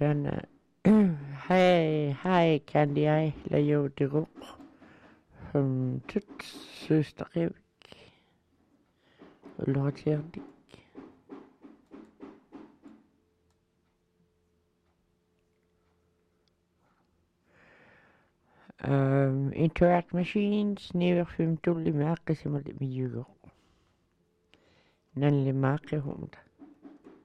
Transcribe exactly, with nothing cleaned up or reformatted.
أنا هاي هاي كان jeg laver det rum som tødt søster Lortjerdik. Um, Interact machines never film tulli määkkäsimältä mijugo. Nälli määkkä huomata.